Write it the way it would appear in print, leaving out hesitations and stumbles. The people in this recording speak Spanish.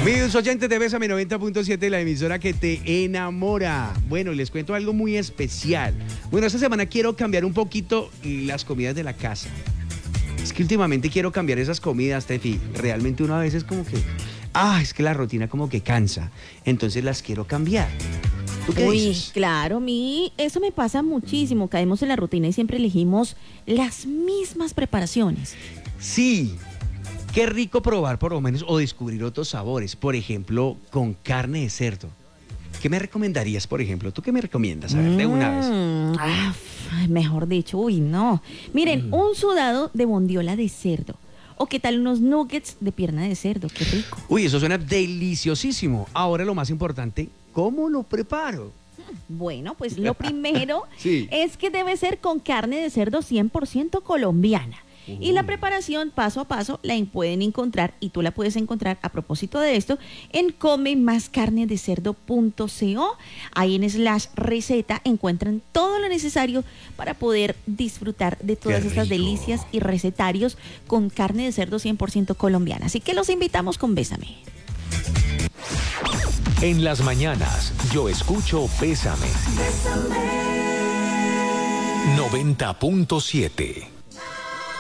Mis oyentes de Bésame 90.7, la emisora que te enamora. Bueno, les cuento algo muy especial. Bueno, esta semana quiero cambiar un poquito las comidas de la casa. Es que últimamente quiero cambiar esas comidas, Tefi. Realmente uno a veces como que... es que la rutina como que cansa. Entonces las quiero cambiar. ¿Tú qué dices? Claro, eso me pasa muchísimo. Caemos en la rutina y siempre elegimos las mismas preparaciones. Sí. Qué rico probar por lo menos o descubrir otros sabores. Por ejemplo, con carne de cerdo. ¿Qué me recomendarías, por ejemplo? ¿Tú qué me recomiendas? A ver, de una vez. Mejor dicho, no. Miren, un sudado de bondiola de cerdo. O qué tal unos nuggets de pierna de cerdo, qué rico. Eso suena deliciosísimo. Ahora lo más importante, ¿cómo lo preparo? Bueno, pues lo primero Sí. es que debe ser con carne de cerdo 100% colombiana. Y la preparación paso a paso la pueden encontrar, y tú la puedes encontrar a propósito de esto, en comemascarnedecerdo.co. Ahí en /receta encuentran todo lo necesario para poder disfrutar de todas estas delicias y recetarios con carne de cerdo 100% colombiana. Así que los invitamos con Bésame. En las mañanas, yo escucho Bésame. 90.7